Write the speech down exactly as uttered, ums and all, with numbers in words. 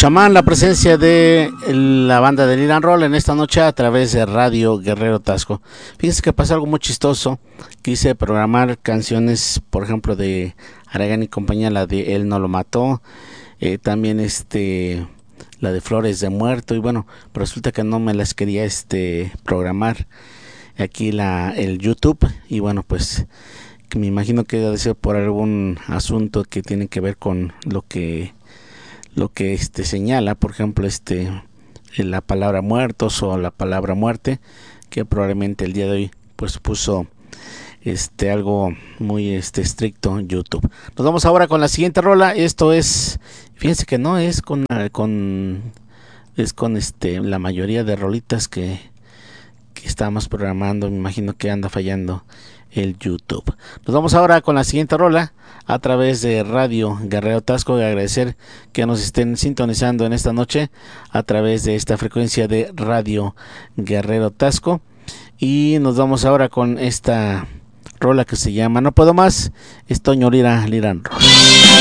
Chamán, la presencia de la banda de Liran Roll en esta noche a través de Radio Guerrero Tasco. Fíjense que pasó algo muy chistoso. Quise programar canciones, por ejemplo, de Aragán y compañía, la de Él no lo mató, eh, también este la de Flores de Muerto, y bueno, pero resulta que no me las quería este programar aquí la el YouTube, y bueno, pues que me imagino que debe ser por algún asunto que tiene que ver con lo que lo que este señala, por ejemplo, este la palabra muertos o la palabra muerte, que probablemente el día de hoy pues puso este algo muy este estricto YouTube. Nos vamos ahora con la siguiente rola. Esto es, fíjense que no es con con es con este la mayoría de rolitas que que estábamos programando. Me imagino que anda fallando el YouTube. Nos vamos ahora con la siguiente rola a través de Radio Guerrero Tasco, y agradecer que nos estén sintonizando en esta noche a través de esta frecuencia de Radio Guerrero Tasco. Y nos vamos ahora con esta rola que se llama No Puedo Más. Es Toño Lira, Liran Roll.